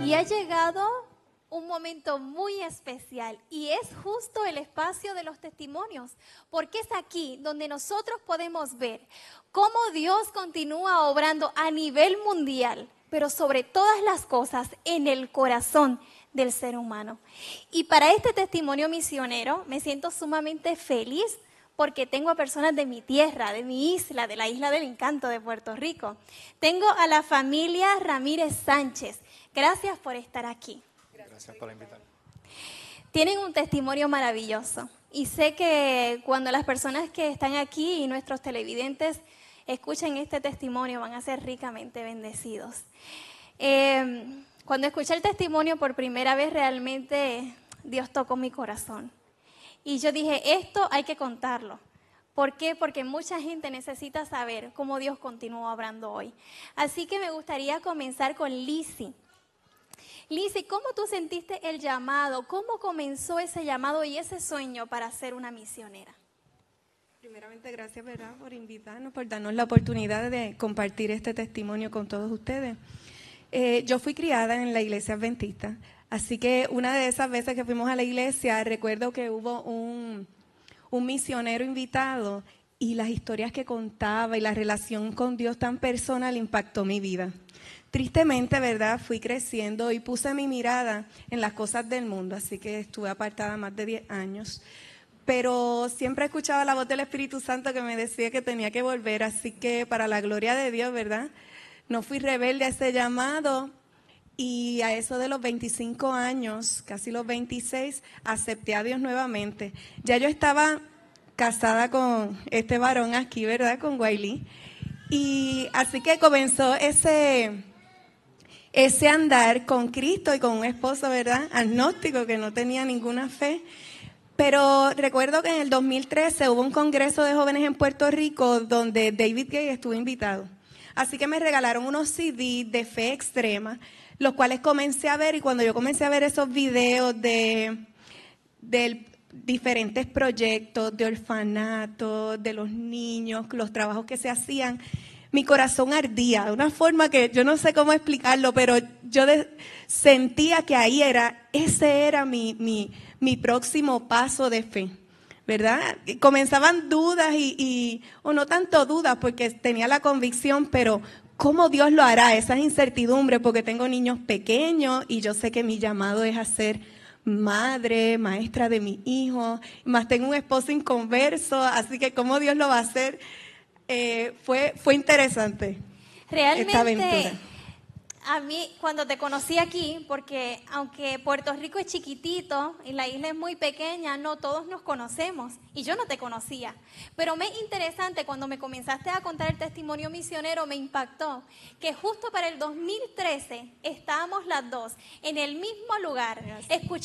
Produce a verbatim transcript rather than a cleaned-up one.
Y ha llegado un momento muy especial y es justo el espacio de los testimonios, porque es aquí donde nosotros podemos ver cómo Dios continúa obrando a nivel mundial, pero sobre todas las cosas en el corazón del ser humano. Y para este testimonio misionero me siento sumamente feliz porque tengo a personas de mi tierra, de mi isla, de la Isla del Encanto de Puerto Rico. Tengo a la familia Ramírez Sánchez. Gracias por estar aquí. Gracias por la invitación. Tienen un testimonio maravilloso y sé que cuando las personas que están aquí y nuestros televidentes escuchen este testimonio van a ser ricamente bendecidos. Eh, cuando escuché el testimonio por primera vez realmente Dios tocó mi corazón y yo dije, esto hay que contarlo. ¿Por qué? Porque mucha gente necesita saber cómo Dios continúa obrando hoy. Así que me gustaría comenzar con Lizzy. Lizzy, ¿cómo tú sentiste el llamado? ¿Cómo comenzó ese llamado y ese sueño para ser una misionera? Primeramente, gracias, ¿verdad?, por invitarnos, por darnos la oportunidad de compartir este testimonio con todos ustedes. Eh, yo fui criada en la iglesia adventista, así que una de esas veces que fuimos a la iglesia, recuerdo que hubo un, un misionero invitado y las historias que contaba y la relación con Dios tan personal impactó mi vida. Tristemente, ¿verdad?, fui creciendo y puse mi mirada en las cosas del mundo, así que estuve apartada más de diez años. Pero siempre escuchaba la voz del Espíritu Santo que me decía que tenía que volver, así que para la gloria de Dios, ¿verdad?, no fui rebelde a ese llamado y a eso de los veinticinco años, casi los veintiséis, acepté a Dios nuevamente. Ya yo estaba casada con este varón aquí, ¿verdad?, con Wiley, y así que comenzó ese... ese andar con Cristo y con un esposo, ¿verdad?, agnóstico, que no tenía ninguna fe. Pero recuerdo que en el dos mil trece hubo un congreso de jóvenes en Puerto Rico donde David Gay estuvo invitado. Así que me regalaron unos C D de fe extrema, los cuales comencé a ver, y cuando yo comencé a ver esos videos de, de diferentes proyectos, de orfanatos, de los niños, los trabajos que se hacían, mi corazón ardía de una forma que yo no sé cómo explicarlo, pero yo de, sentía que ahí era, ese era mi, mi, mi próximo paso de fe, ¿verdad? Y comenzaban dudas y, y, o no tanto dudas porque tenía la convicción, pero ¿cómo Dios lo hará? Esas incertidumbres porque tengo niños pequeños y yo sé que mi llamado es a ser madre, maestra de mi hijo, más tengo un esposo inconverso, así que ¿cómo Dios lo va a hacer? Eh, fue, fue interesante. Realmente, esta aventura. A mí cuando te conocí aquí, porque aunque Puerto Rico es chiquitito y la isla es muy pequeña, no todos nos conocemos y yo no te conocía. Pero me es interesante cuando me comenzaste a contar el testimonio misionero, me impactó que justo para el dos mil trece estábamos las dos en el mismo lugar, escuchando